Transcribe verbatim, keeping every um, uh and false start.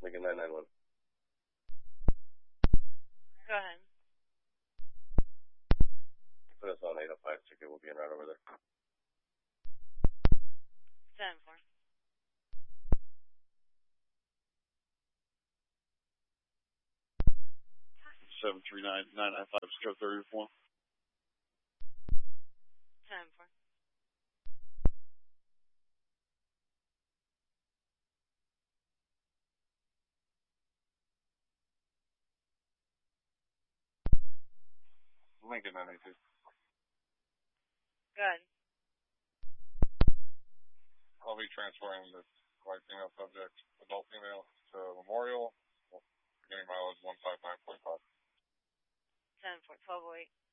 Lincoln nine nine one. Go ahead. Put us on eight oh five ticket. We'll be in right over there. ten four. seven three nine nine nine five, scope thirty-four. ten four. Lincoln nine eight two. Go ahead. I'll be transferring this white female subject, adult female, to Memorial, beginning mileage one five nine point five. ten four. twelve oh eight.